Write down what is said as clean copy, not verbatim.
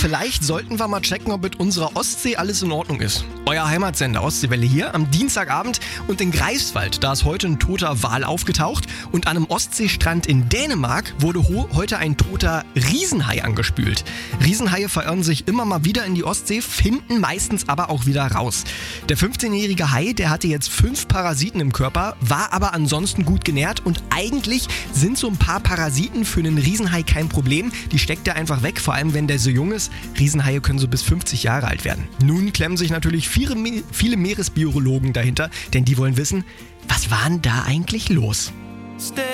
vielleicht sollten wir mal checken, ob mit unserer Ostsee alles in Ordnung ist. Euer Heimatsender Ostseewelle hier am Dienstagabend und in Greifswald, da ist heute ein toter Wal aufgetaucht und an einem Ostseestrand in Dänemark wurde heute ein toter Riesenhai angespült. Riesenhaie verirren sich immer mal wieder in die Ostsee, finden meistens aber auch wieder raus. Der 15-jährige Hai, der hatte jetzt 5 Parasiten im Körper, war aber ansonsten gut genährt und eigentlich sind so ein paar Parasiten für einen Riesenhai kein Problem. Die steckt er einfach weg, vor allem wenn der so jung ist. Riesenhaie können so bis 50 Jahre alt werden. Nun klemmen sich natürlich viele Meeresbiologen dahinter, denn die wollen wissen, was war denn da eigentlich los?